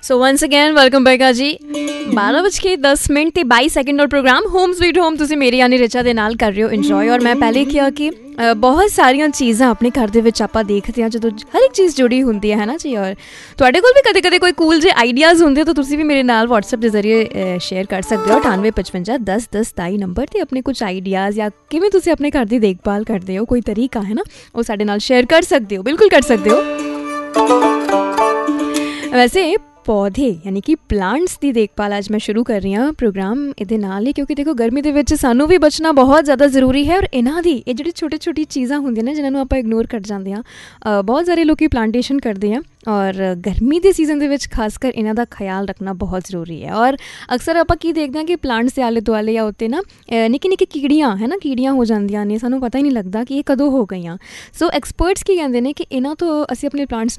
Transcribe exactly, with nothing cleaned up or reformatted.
So once again welcome back जी। बारह बज के दस मिनट ते बाई सैकेंड और प्रोग्राम होम स्वीट होम तुसीं मेरी यानी रिचा दे नाल कर रहे हो इंजॉय। और मैं पहले किया कि बहुत सारिया चीज़ां अपने घर दे विच आपां देखते हैं जो हर एक चीज़ जुड़ी होंदी है ना जी। और तुहाडे कोल भी कदे कदे कोई कूल जे आइडियाज़ होंदे तो तुसीं भी मेरे नाल व्हाट्सएप के जरिए शेयर कर सकते हो। अठानवे पचवंजा दस दस सताई नंबर ते अपने कुछ आइडियाज़ या किवें तुसीं अपने घर की देखभाल करते हो कोई तरीका है ना वो साडे नाल शेयर कर सकते हो, बिल्कुल कर सकते हो। वैसे पौधे यानी कि प्लांट्स की देखभाल अज मैं शुरू कर रही हाँ प्रोग्राम ये नाल ही, क्योंकि देखो गर्मी के विच सानू भी बचना बहुत ज़्यादा जरूरी है। और इन्हां दी ये जिहड़ी छोटी छोटी चीज़ां होंदियां ने जिन्हां नूं आपां इग्नोर कर जाते हैं, बहुत सारे लोग प्लांटेशन करते हैं और गर्मी के सीजन के विच खासकर इन्हां दा ख्याल रखना बहुत जरूरी है। और अक्सर आपां की देखते हैं कि प्लांट्स के आले दुआले या उत्ते ना निक्की निक्की कीड़ियाँ है ना कीड़ियाँ हो जांदियां ने, सानू पता ही नहीं लगता कि ये कदों हो गई। सो एक्सपर्ट्स की कहते हैं कि इन्हां तो असीं अपने प्लांट्स